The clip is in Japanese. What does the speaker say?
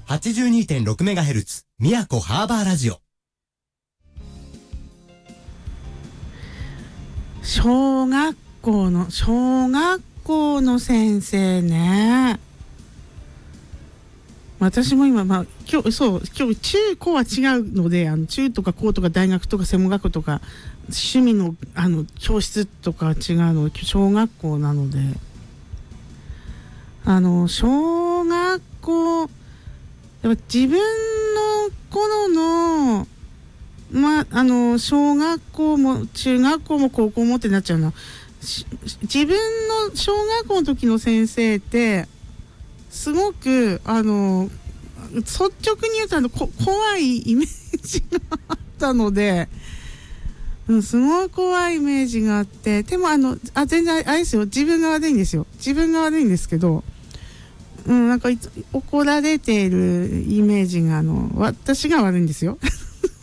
82.6MHz 宮古ハーバーラジオ。 小学校の先生ね。私も今、今日中高は違うので、中とか高とか大学とか専門学校とか趣味の教室とか違うの、小学校なので、小学校、やっぱ自分の頃の小学校も中学校も高校もってなっちゃうな。自分の小学校の時の先生ってすごく率直に言うと怖いイメージがあったので、すごい怖いイメージがあって、でも全然あれですよ、自分が悪いんですけど、なんか怒られているイメージが私が悪いんですよ